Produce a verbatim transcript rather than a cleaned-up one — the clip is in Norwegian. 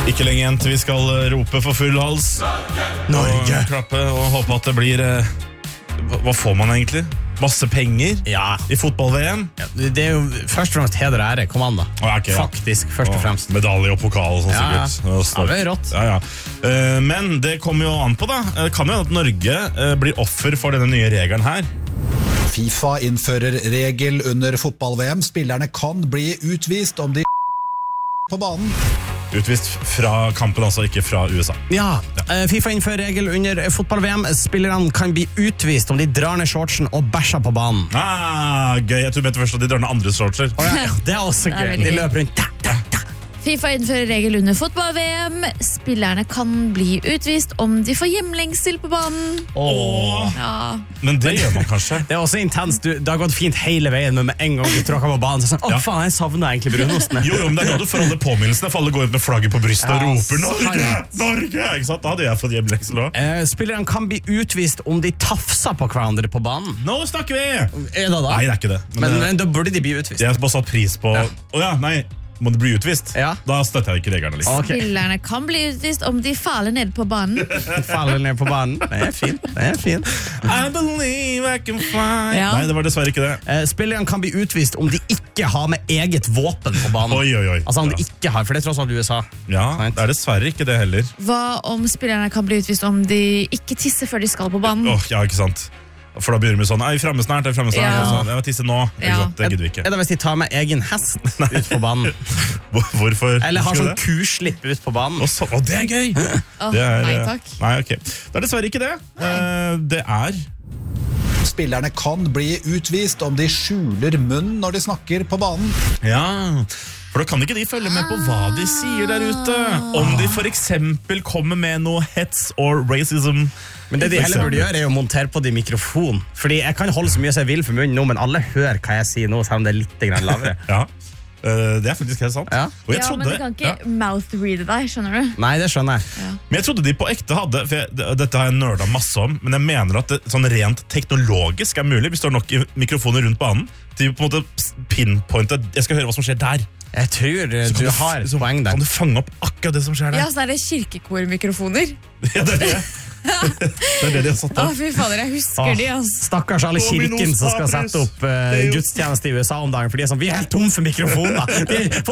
Ikke lenge igjen til vi skal rope for full hals. Norge! Og klappe og håpe at det blir... Eh, hva får man egentlig? Masse penger ja. I fotball-V M? Ja, det er jo først og fremst heder og ære. Kom an da. Ah, okay, ja. Faktisk, først og fremst. Og medalje og pokal og sånn ja, sikkert. Ja, det er rått. Ja, ja. Uh, men det kommer jo an på da. Det kan jo at Norge uh, blir offer for denne nye regelen her. FIFA innfører regel under fotball-V M. Spillerne kan bli utvist om de på banen. Utvist fra kampen, altså ikke fra U S A. Ja, ja. FIFA innfører regel under fotball-V M. Spillerne kan bli utvist om de drar ned shortsen og bæsjer på banen. Ah, gøy. Jeg tror mente først at de drar ned andre shortser. Oh, ja. Det er også gøy. De løper rundt. Da, da, da. FIFA innfører regel under fotball-V M. Spillerne kan bli utvist om de får hjemlengsel på banen. Åh. Ja. Men det gjør man kanskje. Det er også intenst. Du, det har gått fint hele veien, men med en gang du tråkker på banen, så sånn, åh ja. Faen, jeg savner egentlig brunostene. Jo, jo, men det er da du får alle påminnelsene, for alle går ut med flagget på brystet ja, og roper Norge, Norge, ikke sant? Da hadde jeg fått hjemlengsel også. Eh, spillerne kan bli utvist om de tafser på hverandre på banen. Nå snakker vi! Er det da? Nei, det er ikke det. Men, men, men da burde de bli utvist. Jeg har bare satt pris på... Å ja. Oh, ja, nei. Må det bli utvist? Ja. Da støtter jeg ikke reglene liksom. Okay. Spillerne kan bli utvist om de faller ned på banen. Faller ned på banen. Det er fint. Det er fint. I believe I can fly. Ja. Nei, det var dessverre ikke det. Eh, spillerne kan bli utvist om de ikke har med eget våpen på banen. Oi, oi, oi. Altså om ja. de ikke har, for det er tross alt U S A. Ja, det er dessverre ikke det heller. Hva om spillerne kan bli utvist om de ikke tisser før de skal på banen? Åh, oh, ja, ikke sant. For da begynner vi sånn, er vi fremme snart, er vi fremme snart, ja. sånn, jeg må tisse nå, ja. Det gidder vi ikke. Er det hvis de tar med egen hest ut på banen? Hvorfor? Eller har sånn kurslipp ut på banen? Å, så, å det er gøy! Oh, det er, nei, takk. Nei, ok. Det er dessverre ikke det. Uh, det er... Spillerne kan bli utvist om de skjuler munn når de snakker på banen. Ja, for da kan ikke de følge med på hva de sier der ute. Om de for eksempel kommer med noe hets or racism. Men det de heller burde gjøre er å montere på de mikrofon. Fordi jeg kan holde så mye som jeg vil for munnen nå, men alle hører hva jeg sier nå, selv om det er litt grann lavere. Ja, uh, det er faktisk helt sant. Ja, og jeg ja trodde, men du kan ikke ja. mouth-reade deg, skjønner du? Nei, det skjønner jeg. Ja. Men jeg trodde de på ekte hadde, for jeg, dette har jeg nerdet masse om, men jeg mener at det sånn rent teknologisk er mulig, hvis du har nok mikrofoner rundt banen, til på en måte pinpointe, jeg skal høre hva som skjer der. Jeg tror du, du har et poeng der. Kan du fange opp akkurat det som skjer der? Ja, sånn er det kirkekor-mikrofoner. Ja, det er det. Det er det de har satt Å, opp. fy fader, jeg husker de, altså. Stakkars alle kirken som skal sette opp uh, gudstjeneste i U S A om dagen, for de er sånn, vi er helt tom for mikrofoner. De